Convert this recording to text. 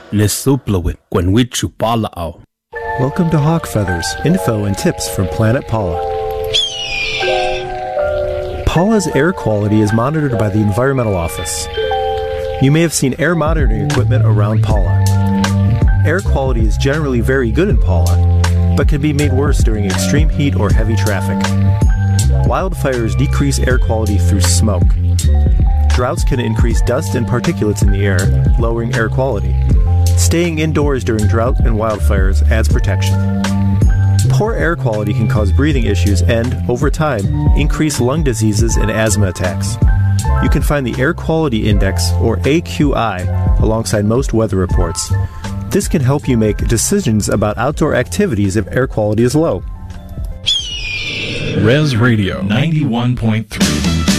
Lesuplowen Gwenwichu Palao. Welcome to Hawk Feathers, info and tips from Planet Paula. Paula's air quality is monitored by the Environmental Office. You may have seen air monitoring equipment around Paula. Air quality is generally very good in Paula, but can be made worse during extreme heat or heavy traffic. Wildfires decrease air quality through smoke. Droughts can increase dust and particulates in the air, lowering air quality. Staying indoors during drought and wildfires adds protection. Poor air quality can cause breathing issues and, over time, increase lung diseases and asthma attacks. You can find the Air Quality Index, or AQI, alongside most weather reports. This can help you make decisions about outdoor activities if air quality is low. Res Radio 91.3